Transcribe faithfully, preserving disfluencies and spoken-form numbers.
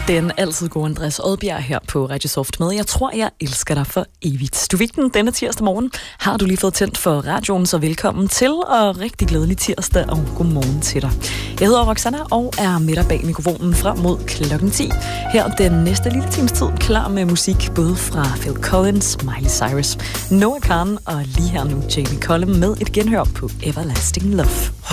Den altid gode Andreas Odbjerg her på Radio Soft med Jeg tror, jeg elsker dig for evigt. Du fik den denne tirsdag morgen. Har du lige fået tændt for radioen, så velkommen til, og rigtig glædelig tirsdag, og godmorgen til dig. Jeg hedder Roxanna og er med dig bag mikrofonen frem mod klokken ti. Her den næste lille times tid klar med musik både fra Phil Collins, Miley Cyrus, Noah Kahan og lige her nu Jamie Cullum med et genhør på Everlasting Love.